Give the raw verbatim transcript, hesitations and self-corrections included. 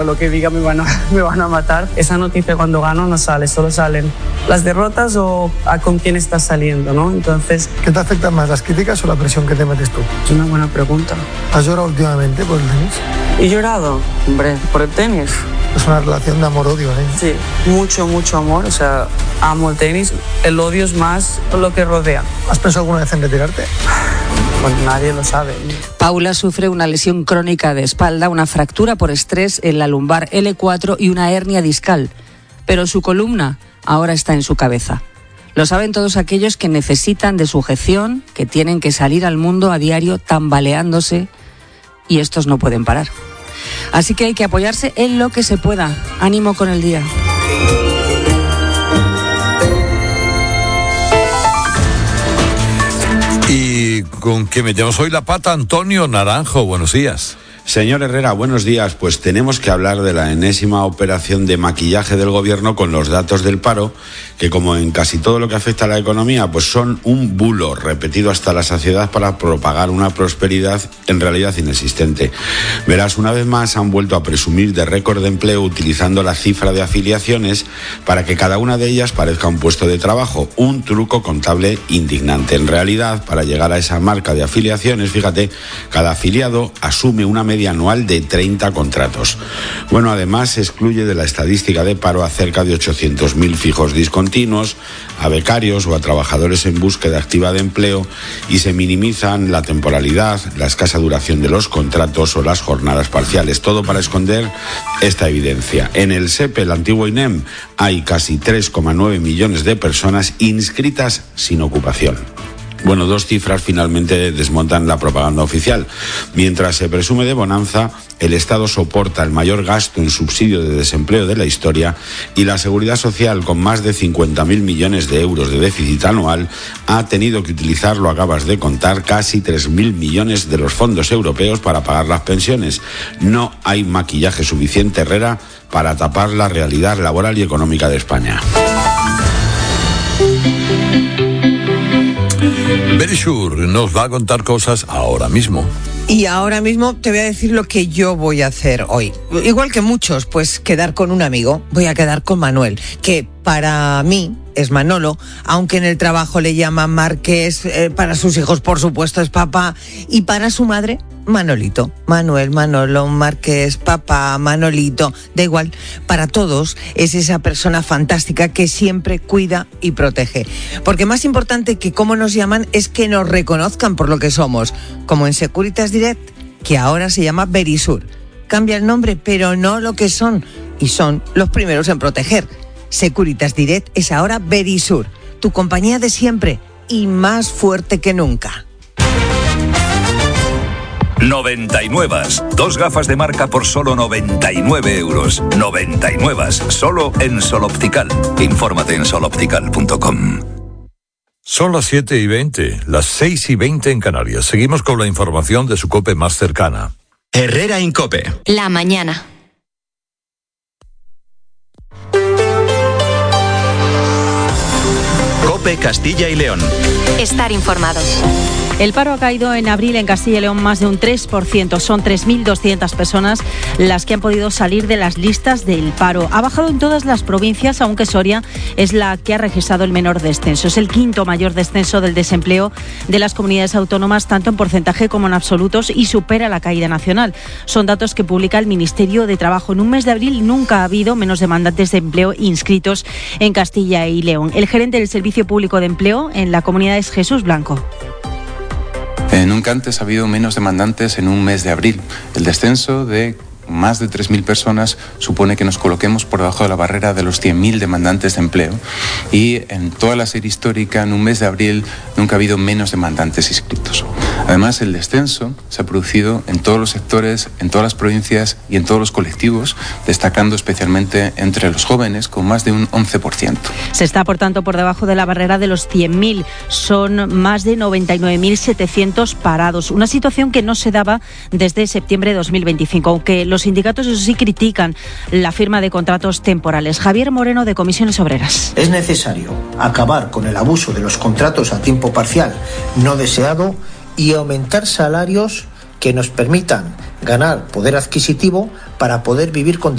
Lo que diga me van a, me van a matar. Esa noticia cuando gano no sale, solo salen las derrotas o a con quién estás saliendo, ¿no? Entonces, ¿qué te afecta más, las críticas o la presión que te metes tú? Es una buena pregunta. ¿Has llorado últimamente por el tenis? ¿He llorado? Hombre, por el tenis. Es una relación de amor-odio, ¿eh? Sí, mucho, mucho amor. O sea, amo el tenis. El odio es más lo que rodea. ¿Has pensado alguna vez en retirarte? Bueno, nadie lo sabe. Paula sufre una lesión crónica de espalda, una fractura por estrés en la lumbar L cuatro y una hernia discal. Pero su columna ahora está en su cabeza. Lo saben todos aquellos que necesitan de sujeción, que tienen que salir al mundo a diario tambaleándose y estos no pueden parar. Así que hay que apoyarse en lo que se pueda. Ánimo con el día. ¿Y con qué metemos hoy la pata? Antonio Naranjo, buenos días. Señor Herrera, buenos días. Pues tenemos que hablar de la enésima operación de maquillaje del gobierno con los datos del paro, que como en casi todo lo que afecta a la economía, pues son un bulo repetido hasta la saciedad para propagar una prosperidad en realidad inexistente. Verás, una vez más han vuelto a presumir de récord de empleo utilizando la cifra de afiliaciones para que cada una de ellas parezca un puesto de trabajo, un truco contable indignante. En realidad, para llegar a esa marca de afiliaciones, fíjate, cada afiliado asume una media anual de treinta contratos. Bueno, además se excluye de la estadística de paro a cerca de ochocientos mil fijos discontinuos, a becarios o a trabajadores en búsqueda activa de empleo y se minimizan la temporalidad, la escasa duración de los contratos o las jornadas parciales. Todo para esconder esta evidencia. En el S E P E, el antiguo I N E M, hay casi tres coma nueve millones de personas inscritas sin ocupación. Bueno, dos cifras finalmente desmontan la propaganda oficial. Mientras se presume de bonanza, el Estado soporta el mayor gasto en subsidio de desempleo de la historia y la Seguridad Social, con más de cincuenta mil millones de euros de déficit anual, ha tenido que utilizar, lo acabas de contar, casi tres mil millones de los fondos europeos para pagar las pensiones. No hay maquillaje suficiente, Herrera, para tapar la realidad laboral y económica de España. Verisur nos va a contar cosas ahora mismo. Y ahora mismo te voy a decir lo que yo voy a hacer hoy. Igual que muchos, pues quedar con un amigo. Voy a quedar con Manuel, que para mí es Manolo, aunque en el trabajo le llaman Marqués, eh, para sus hijos por supuesto es papá, y para su madre, Manolito. Manuel, Manolo, Marqués, papá, Manolito, da igual. Para todos es esa persona fantástica que siempre cuida y protege. Porque más importante que cómo nos llaman es que nos reconozcan por lo que somos, como en Securitas Direct, que ahora se llama Verisur. Cambia el nombre, pero no lo que son, y son los primeros en proteger. Securitas Direct es ahora Verisur, tu compañía de siempre y más fuerte que nunca. noventa y nueve. Dos gafas de marca por solo noventa y nueve euros. noventa y nueve. Solo en Sol Optical. Infórmate en sol optical punto com. Son las siete y veinte, las seis y veinte en Canarias. Seguimos con la información de su COPE más cercana. Herrera Incope. La mañana. COPE Castilla y León. Estar informados. El paro ha caído en abril en Castilla y León más de un tres por ciento. Son tres mil doscientas personas las que han podido salir de las listas del paro. Ha bajado en todas las provincias, aunque Soria es la que ha registrado el menor descenso. Es el quinto mayor descenso del desempleo de las comunidades autónomas, tanto en porcentaje como en absolutos, y supera la caída nacional. Son datos que publica el Ministerio de Trabajo. En un mes de abril nunca ha habido menos demandantes de empleo inscritos en Castilla y León. El gerente del Servicio Público de Empleo en la comunidad es Jesús Blanco. Eh, nunca antes ha habido menos demandantes en un mes de abril. El descenso de más de tres mil personas supone que nos coloquemos por debajo de la barrera de los cien mil demandantes de empleo, y en toda la serie histórica, en un mes de abril, nunca ha habido menos demandantes inscritos. Además, el descenso se ha producido en todos los sectores, en todas las provincias y en todos los colectivos, destacando especialmente entre los jóvenes, con más de un once por ciento. Se está, por tanto, por debajo de la barrera de los cien mil. Son más de noventa y nueve mil setecientos parados. Una situación que no se daba desde septiembre de dos mil veinticinco, aunque los sindicatos, eso sí, critican la firma de contratos temporales. Javier Moreno, de Comisiones Obreras. Es necesario acabar con el abuso de los contratos a tiempo parcial no deseado y aumentar salarios que nos permitan ganar poder adquisitivo para poder vivir con